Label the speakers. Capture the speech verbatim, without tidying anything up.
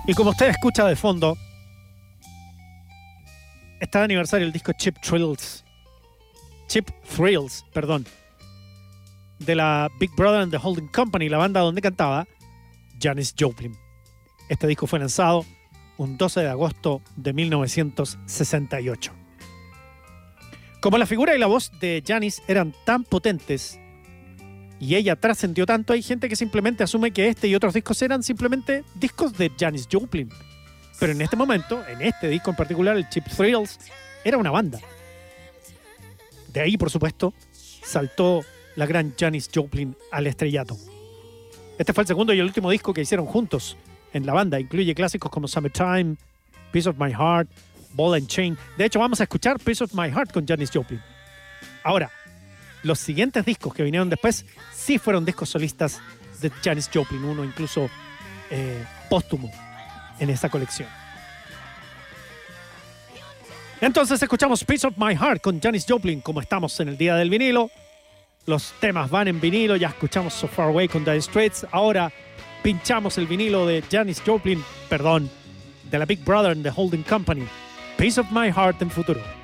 Speaker 1: Y como usted escucha de fondo, está de aniversario el disco Cheap Thrills. Cheap Thrills, perdón. De la Big Brother and the Holding Company, la banda donde cantaba Janis Joplin. Este disco fue lanzado un doce de agosto de mil novecientos sesenta y ocho. Como la figura y la voz de Janis eran tan potentes y ella trascendió tanto, hay gente que simplemente asume que este y otros discos eran simplemente discos de Janis Joplin. Pero en este momento, en este disco en particular, el Cheap Thrills, era una banda. De ahí, por supuesto, saltó la gran Janis Joplin al estrellato. Este fue el segundo y el último disco que hicieron juntos en la banda. Incluye clásicos como Summertime, Piece of My Heart, Ball and Chain. De hecho, vamos a escuchar Piece of My Heart con Janis Joplin. Ahora, los siguientes discos que vinieron después sí fueron discos solistas de Janis Joplin, uno incluso eh, póstumo en esta colección. Entonces escuchamos Piece of My Heart con Janis Joplin. Como estamos en el día del vinilo, los temas van en vinilo. Ya escuchamos So Far Away con Dire Straits. Ahora pinchamos el vinilo de Janis Joplin, perdón, de la Big Brother and the Holding Company. Piece of My Heart en futuro.